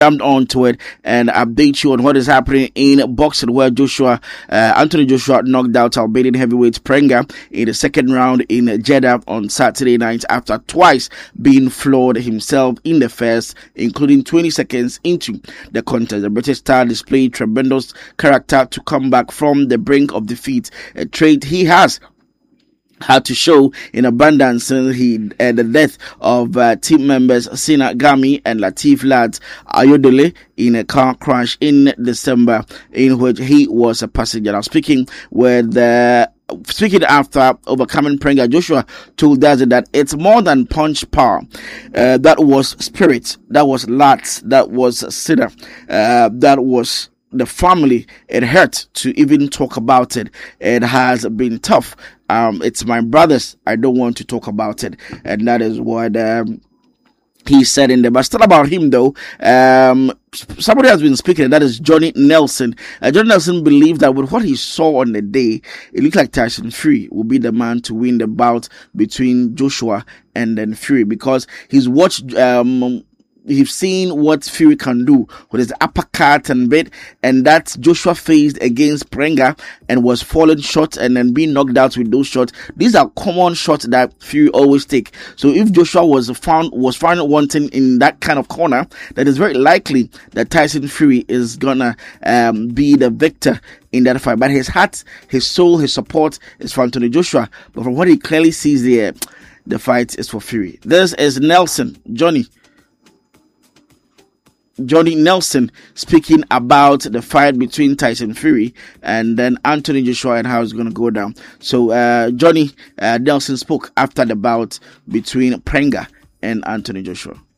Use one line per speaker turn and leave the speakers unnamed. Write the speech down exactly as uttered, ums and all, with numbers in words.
jumped onto it and update you on what is happening in boxing, where Joshua, uh, Anthony Joshua knocked out Albanian heavyweight Prenga in the second round in Jeddah on Saturday night after twice being floored himself in the first, including twenty seconds into the contest. The British star displayed tremendous character to come back from the brink of defeat, a trait he has had to show in abundance since he uh, the death of uh, team members Sina Gami and Latif Lads Ayodele in a car crash in December, in which he was a passenger. Now, speaking with the uh, Speaking after overcoming Prenga, Joshua told us that it's more than punch power. Uh, that was spirit. That was Lads. That was Sina. Uh, that was the family. It hurt to even talk about it. It has been tough. Um, it's my brothers. I don't want to talk about it. And that is what um, he said in there. But still about him though, um, somebody has been speaking, and that is Johnny Nelson. Uh, Johnny Nelson believed that with what he saw on the day, it looked like Tyson Fury will be the man to win the bout between Joshua and then Fury, because he's watched um He's seen what Fury can do with his uppercut and bit, and that Joshua faced against Prenga and was falling short and then being knocked out with those shots. These are common shots that Fury always take. So if Joshua was found was found wanting in that kind of corner, that is very likely that Tyson Fury is gonna um, be the victor in that fight. But his heart, his soul, his support is for Anthony Joshua. But from what he clearly sees there, the fight is for Fury. This is Nelson, Johnny. Johnny Nelson speaking about the fight between Tyson Fury and then Anthony Joshua and how it's going to go down. So uh, Johnny uh, Nelson spoke after the bout between Prenga and Anthony Joshua.